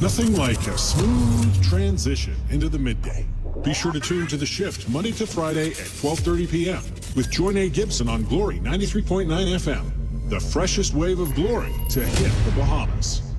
Nothing like a smooth transition into the midday. Be sure to tune to The Shift Monday to Friday at 12:30 p.m. with Joy Nate Gibson on Glory 93.9 FM. The freshest wave of glory to hit the Bahamas.